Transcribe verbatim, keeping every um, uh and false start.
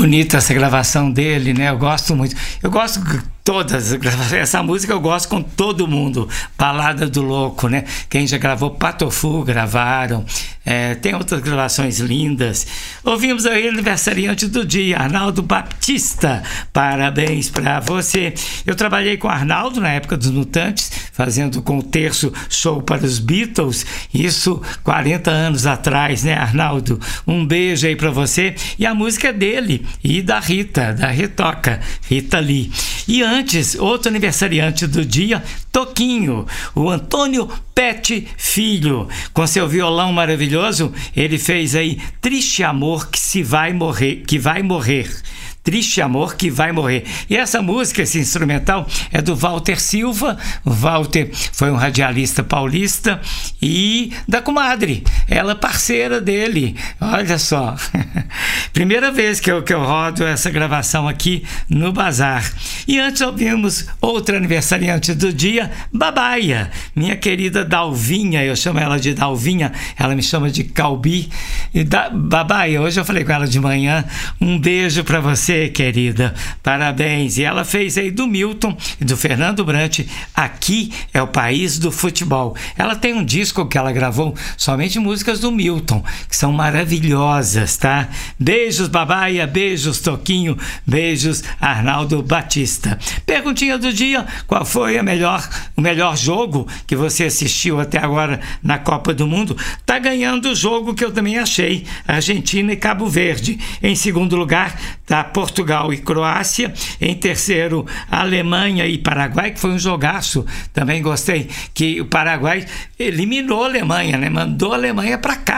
bonita essa gravação dele, né? Eu gosto muito. Eu gosto todas. Essa música eu gosto com todo mundo. Balada do Louco, né? Quem já gravou, Patofu gravaram. É, tem outras gravações lindas. Ouvimos aí o aniversariante do dia, Arnaldo Batista. Parabéns para você. Eu trabalhei com o Arnaldo na época dos Mutantes, fazendo com o terço show para os Beatles. Isso quarenta anos atrás, né, Arnaldo? Um beijo aí para você. E a música é dele e da Rita, da Ritoca, Rita Lee. E antes, outro aniversariante do dia, Toquinho, o Antônio Pet Filho, com seu violão maravilhoso, ele fez aí Triste Amor que se vai morrer, que vai morrer. Triste Amor que vai morrer. E essa música, esse instrumental, é do Walter Silva. O Walter foi um radialista paulista e da comadre, ela parceira dele. Olha só. Primeira vez que eu, que eu rodo essa gravação aqui no Bazar. E antes ouvimos outro aniversariante do dia, Babaia, minha querida Dalvinha, eu chamo ela de Dalvinha, ela me chama de Calbi. E da, Babaia, hoje eu falei com ela de manhã, um beijo para você, querida, parabéns. E ela fez aí do Milton e do Fernando Brant, Aqui é o País do Futebol. Ela tem um disco que ela gravou somente músicas do Milton, que são maravilhosas, tá? Beijos, Babaia, beijos, Toquinho, beijos, Arnaldo Batista. Perguntinha do dia: qual foi a melhor, o melhor jogo que você assistiu até agora na Copa do Mundo? Tá ganhando o jogo que eu também achei, Argentina e Cabo Verde. Em segundo lugar tá Portugal e Croácia. Em terceiro, Alemanha e Paraguai, que foi um jogaço. Também gostei que o Paraguai eliminou a Alemanha, né? Mandou a Alemanha para cá.